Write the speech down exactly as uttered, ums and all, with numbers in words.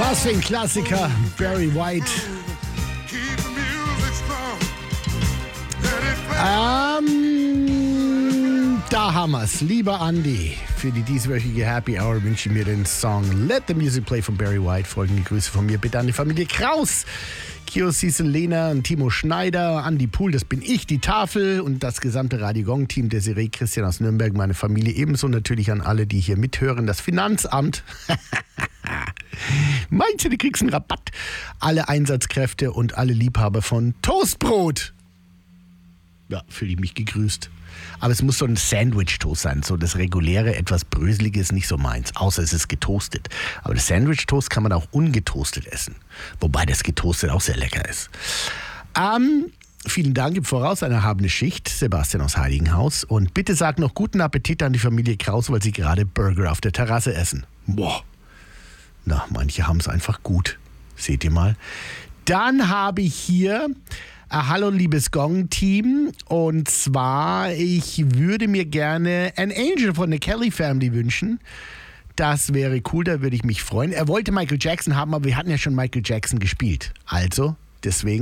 Was für ein Klassiker, Barry White. Ähm, da haben wir's. Lieber Andi, für die dieswöchige Happy Hour wünsche ich mir den Song Let the Music Play von Barry White. Folgende Grüße von mir bitte an die Familie Kraus. Kiosi, Lena und Timo Schneider, Andi Pool, das bin ich, die Tafel und das gesamte Radio Gong-Team, Desiree, Christian aus Nürnberg, meine Familie ebenso, natürlich an alle, die hier mithören, das Finanzamt. Meinst du, du kriegst einen Rabatt? Alle Einsatzkräfte und alle Liebhaber von Toastbrot. Ja, fühle ich mich gegrüßt. Aber es muss so ein Sandwich-Toast sein, so das reguläre, etwas Bröselige ist nicht so meins, außer es ist getoastet. Aber das Sandwich-Toast kann man auch ungetoastet essen, wobei das getoastet auch sehr lecker ist. Ähm, vielen Dank im Voraus, eine erhabene Schicht, Sebastian aus Heiligenhaus. Und bitte sag noch guten Appetit an die Familie Kraus, weil sie gerade Burger auf der Terrasse essen. Boah, na, manche haben es einfach gut, seht ihr mal. Dann habe ich hier... Uh, hallo liebes Gong-Team, und zwar, ich würde mir gerne An Angel von der Kelly Family wünschen. Das wäre cool, da würde ich mich freuen. Er wollte Michael Jackson haben, aber wir hatten ja schon Michael Jackson gespielt. Also, deswegen